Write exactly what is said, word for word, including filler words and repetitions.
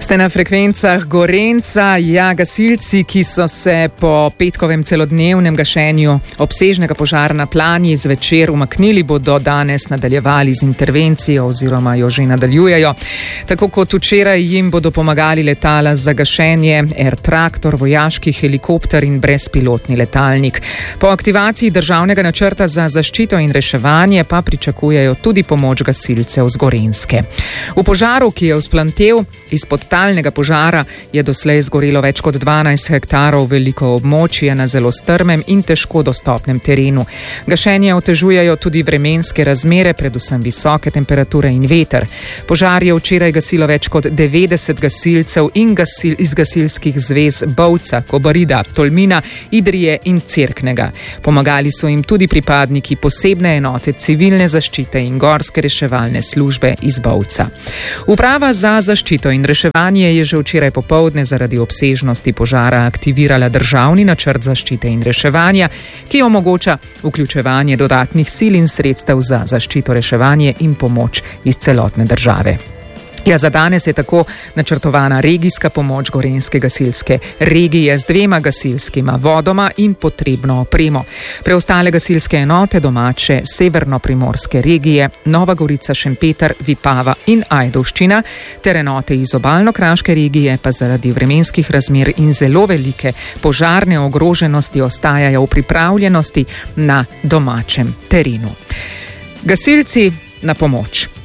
Ste na frekvencah Gorenca, ja, gasilci, ki so se po petkovem celodnevnem gašenju obsežnega požara na Planji zvečer umaknili, bodo danes nadaljevali z intervencijo oziroma jo že nadaljujejo. Tako kot včeraj jim bodo pomagali letala za gašenje, Air Traktor, vojaški helikopter in brezpilotni letalnik. Po aktivaciji državnega načrta za zaščito in reševanje pa pričakujejo tudi pomoč gasilcev z Gorenjske. V požaru, ki je vzplamtel izpod talnega požara, je doslej zgorelo več kot dvanajst hektarov veliko območje na zelo strmem in težko dostopnem terenu. Gašenje otežujejo tudi vremenske razmere, predvsem visoke temperature in veter. Požar je včeraj gasilo več kot devetdeset gasilcev in gasil, iz gasilskih zvez Bovca, Kobarida, Tolmina, Idrije in Cerknega. Pomagali so jim tudi pripadniki posebne enote civilne zaščite in gorske reševalne službe iz Bovca. Uprava za zaščito in reševanje je že včeraj popoldne zaradi obsežnosti požara aktivirala državni načrt zaščite in reševanja, ki omogoča vključevanje dodatnih sil in sredstev za zaščito, reševanje in pomoč iz celotne države. Ja, za danes je tako načrtovana regijska pomoč gorenjske gasilske regije z dvema gasilskima vodoma in potrebno opremo. Preostale gasilske enote domače severno-primorske regije, Nova Gorica, Šempeter, Vipava in Ajdovščina ter enote iz obalno-kraške regije pa zaradi vremenskih razmer in zelo velike požarne ogroženosti ostajajo v pripravljenosti na domačem terenu. Gasilci na pomoč.